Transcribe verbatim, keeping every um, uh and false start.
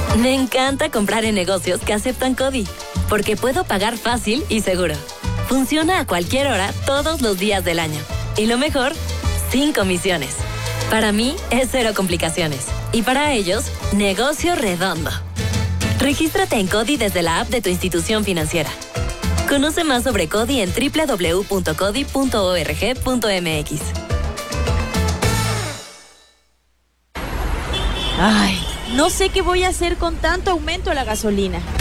Me encanta comprar en negocios que aceptan CODI, porque puedo pagar fácil y seguro. Funciona a cualquier hora, todos los días del año. Y lo mejor, sin comisiones. Para mí, es cero complicaciones. Y para ellos, negocio redondo. Regístrate en CODI desde la app de tu institución financiera. Conoce más sobre CODI en doble u doble u doble u punto codi punto org punto mx. Ay, no sé qué voy a hacer con tanto aumento a la gasolina.